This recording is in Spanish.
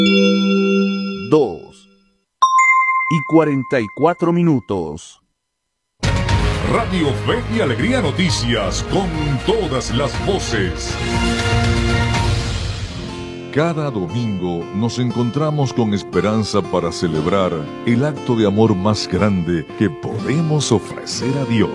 2:44. Radio Fe y Alegría Noticias, con todas las voces. Cada domingo nos encontramos con esperanza para celebrar el acto de amor más grande que podemos ofrecer a Dios.